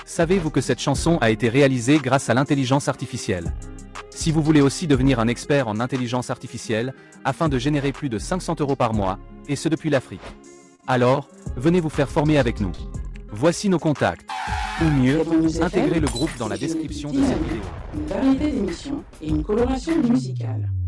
Savez-vous que cette chanson a été réalisée grâce à l'intelligence artificielle? Si vous voulez aussi devenir un expert en intelligence artificielle, afin de générer plus de 500 € par mois, et ce depuis l'Afrique. Alors, venez vous faire former avec nous. Voici nos contacts. Ou mieux, intégrez le groupe dans la description de cette vidéo. Une variété d'émissions et une coloration musicale.